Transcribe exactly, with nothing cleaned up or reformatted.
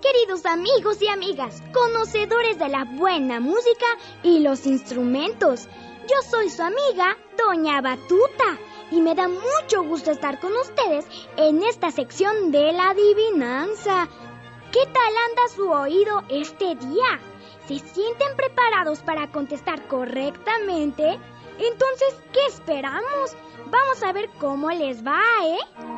queridos amigos y amigas, conocedores de la buena música y los instrumentos. Yo soy su amiga, Doña Batuta, y me da mucho gusto estar con ustedes en esta sección de la adivinanza. ¿Qué tal anda su oído este día? ¿Se sienten preparados para contestar correctamente? Entonces, ¿qué esperamos? Vamos a ver cómo les va, ¿eh?